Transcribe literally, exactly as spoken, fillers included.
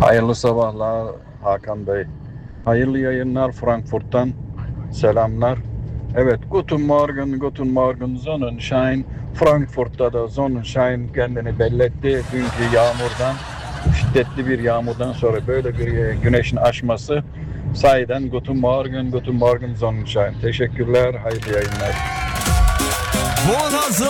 Hayırlı sabahlar Hakan Bey. Hayırlı yayınlar Frankfurt'tan. Selamlar. Evet, guten Morgen, guten Morgen Sonnenschein. Frankfurt'ta da Sonnenschein kendini belli etti. Dünkü yağmurdan, şiddetli bir yağmurdan sonra böyle bir e, güneşin açması sahiden guten Morgen, guten Morgen Sonnenschein. Teşekkürler, hayırlı yayınlar. Bonazı